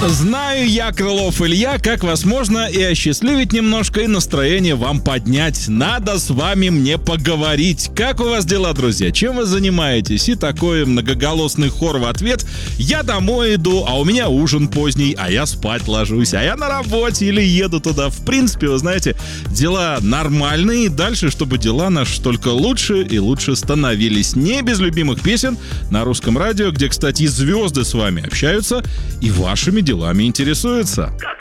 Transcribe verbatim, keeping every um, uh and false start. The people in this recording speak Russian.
Знаю я, Крылов Илья, как вас можно и осчастливить немножко, и настроение вам поднять. Надо с вами мне поговорить. Как у вас дела, друзья? Чем вы занимаетесь? И такой многоголосный хор в ответ: я домой иду, а у меня ужин поздний, а я спать ложусь, а я на работе или еду туда. В принципе, вы знаете, дела нормальные. И дальше, чтобы дела наши только лучше и лучше становились. Не без любимых песен на русском радио, где, кстати, и звезды с вами общаются и вашими делами интересуются. Как